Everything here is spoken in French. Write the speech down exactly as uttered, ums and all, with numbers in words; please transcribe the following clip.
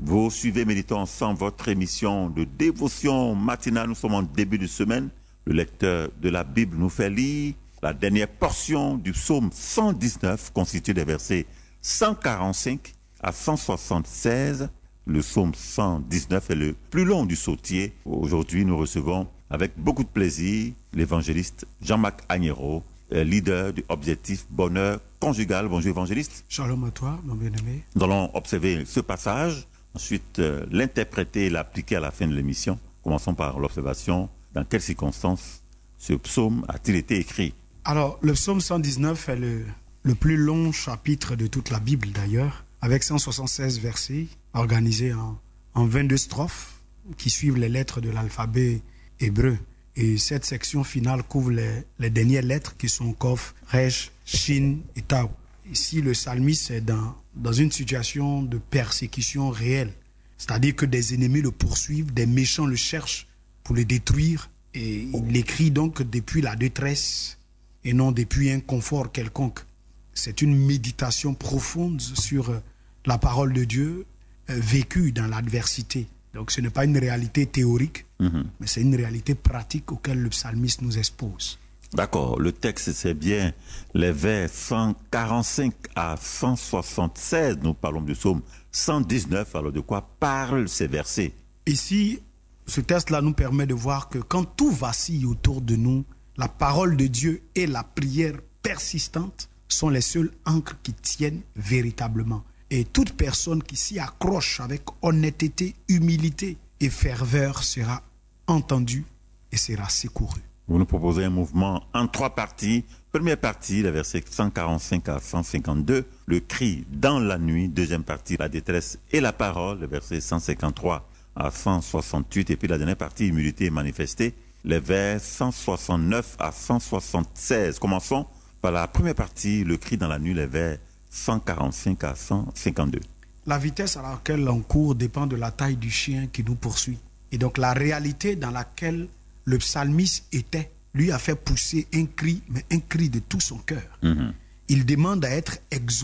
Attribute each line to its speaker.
Speaker 1: Vous suivez Méditons ensemble votre émission de dévotion matinale. Nous sommes en début de semaine. Le lecteur de la Bible nous fait lire la dernière portion du psaume cent dix-neuf, constitué des versets cent quarante-cinq à cent soixante-seize. Le psaume cent dix-neuf est le plus long du psautier. Aujourd'hui, nous recevons avec beaucoup de plaisir l'évangéliste Jean-Marc Agnero, leader du Objectif Bonheur Conjugal. Bonjour évangéliste.
Speaker 2: Shalom à toi, mon bien-aimé.
Speaker 1: Nous allons observer ce passage, ensuite euh, l'interpréter et l'appliquer à la fin de l'émission. Commençons par l'observation. Dans quelles circonstances ce psaume a-t-il été écrit?
Speaker 2: Alors, le psaume cent dix-neuf est le, le plus long chapitre de toute la Bible d'ailleurs, avec cent soixante-seize versets, organisés en, en vingt-deux strophes, qui suivent les lettres de l'alphabet hébreu. Et cette section finale couvre les, les dernières lettres qui sont Kof, Resh, Shin et Tau. Ici, le psalmiste est dans, dans une situation de persécution réelle. C'est-à-dire que des ennemis le poursuivent, des méchants le cherchent pour le détruire. Et il écrit donc depuis la détresse et non depuis un confort quelconque. C'est une méditation profonde sur la parole de Dieu euh, vécue dans l'adversité. Donc ce n'est pas une réalité théorique, mmh. mais c'est une réalité pratique auquel le psalmiste nous expose.
Speaker 1: D'accord, le texte c'est bien les vers cent quarante-cinq à cent soixante-seize, nous parlons du psaume cent dix-neuf, alors de quoi parlent ces versets?
Speaker 2: Ici, ce texte-là nous permet de voir que quand tout vacille autour de nous, la parole de Dieu et la prière persistante sont les seules ancres qui tiennent véritablement. Et toute personne qui s'y accroche avec honnêteté, humilité et ferveur sera entendue et sera secourue.
Speaker 1: Vous nous proposez un mouvement en trois parties. Première partie, les versets cent quarante-cinq à cent cinquante-deux, le cri dans la nuit. Deuxième partie, la détresse et la parole, les versets cent cinquante-trois à cent soixante-huit. Et puis la dernière partie, humilité manifestée, les vers cent soixante-neuf à cent soixante-seize. Commençons par la première partie, le cri dans la nuit, les vers cent quarante-cinq à cent cinquante-deux.
Speaker 2: La vitesse à laquelle on court dépend de la taille du chien qui nous poursuit. Et donc la réalité dans laquelle le psalmiste était, lui a fait pousser un cri, mais un cri de tout son cœur. Mm-hmm. Il demande à être exaucé.